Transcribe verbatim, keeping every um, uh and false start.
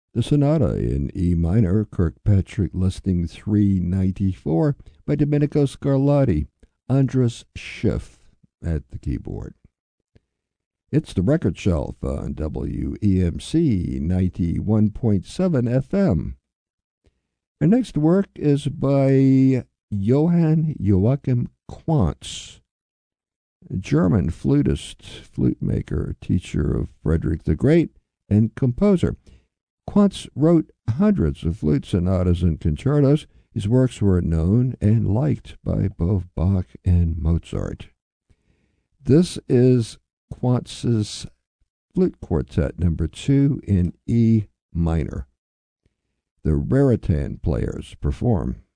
The Sonata in E minor, Kirkpatrick Listing three ninety-four by Domenico Scarlatti, Andras Schiff at the keyboard. It's the Record Shelf on W E M C ninety-one point seven F M. Our next work is by Johann Joachim Quantz, a German flutist, flute maker, teacher of Frederick the Great, and composer. Quantz wrote hundreds of flute sonatas and concertos. His works were known and liked by both Bach and Mozart. This is Quantz's Flute Quartet number two in E minor. The Raritan Players perform.